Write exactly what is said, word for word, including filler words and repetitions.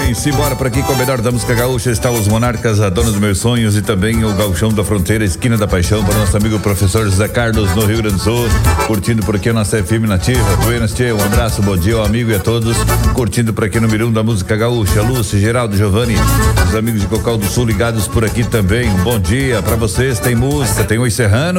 bem, simbora por aqui com a melhor da música gaúcha. Está os Monarcas, a Dona dos Meus Sonhos e também o Gauchão da Fronteira, Esquina da Paixão, para o nosso amigo professor José Carlos, no Rio Grande do Sul, curtindo por aqui a nossa F M Nativa. Buenas, tchê, um abraço, bom dia ao amigo e a todos, curtindo por aqui no Mirum da música gaúcha. Lúcio, Geraldo, Giovanni, os amigos de Cocal do Sul ligados por aqui também. Um bom dia para vocês. Tem música, tem Oi Serrano.